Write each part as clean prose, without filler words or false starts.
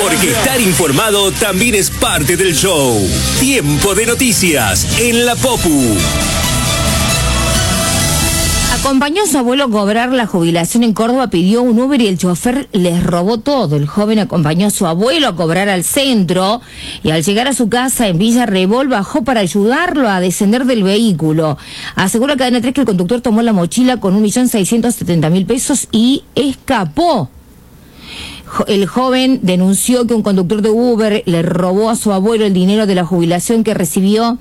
Porque estar informado también es parte del show. Tiempo de noticias en la Popu. Acompañó a su abuelo a cobrar la jubilación en Córdoba, pidió un Uber y el chofer les robó todo. El joven acompañó a su abuelo a cobrar al centro y al llegar a su casa en Villa Rebol bajó para ayudarlo a descender del vehículo. Asegura Cadena 3 que el conductor tomó la mochila con 1.670.000 pesos y escapó. El joven denunció que un conductor de Uber le robó a su abuelo el dinero de la jubilación que recibió,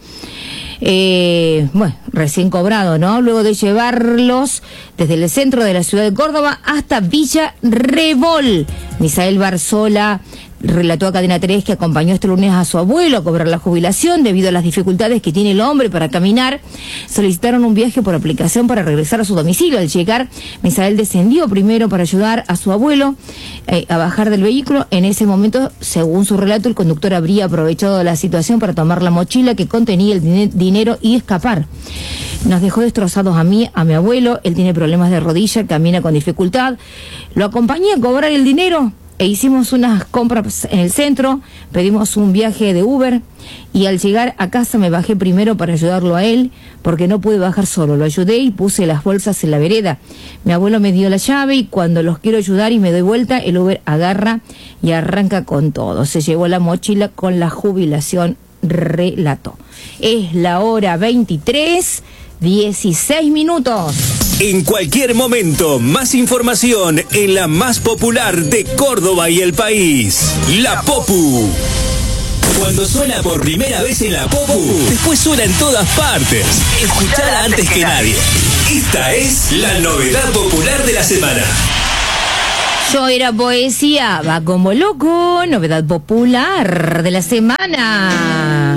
recién cobrado, ¿no? Luego de llevarlos desde el centro de la ciudad de Córdoba hasta Villa Rebol. Misael Barzola relató a Cadena 3 que acompañó este lunes a su abuelo a cobrar la jubilación debido a las dificultades que tiene el hombre para caminar. Solicitaron un viaje por aplicación para regresar a su domicilio. Al llegar, Misael descendió primero para ayudar a su abuelo a bajar del vehículo. En ese momento, según su relato, el conductor habría aprovechado la situación para tomar la mochila que contenía el dinero y escapar. Nos dejó destrozados a mí, a mi abuelo. Él tiene problemas de rodilla, camina con dificultad. Lo acompañé a cobrar el dinero e hicimos unas compras en el centro, pedimos un viaje de Uber y al llegar a casa me bajé primero para ayudarlo a él porque no pude bajar solo. Lo ayudé y puse las bolsas en la vereda. Mi abuelo me dio la llave y cuando los quiero ayudar y me doy vuelta, el Uber agarra y arranca con todo. Se llevó la mochila con la jubilación, relató. Es la hora 23:16. En cualquier momento, más información en la más popular de Córdoba y el país, La Popu. Cuando suena por primera vez en La Popu, después suena en todas partes. Escuchala antes que nadie. Esta es la novedad popular de la semana. Yo era poesía, va como loco, novedad popular de la semana.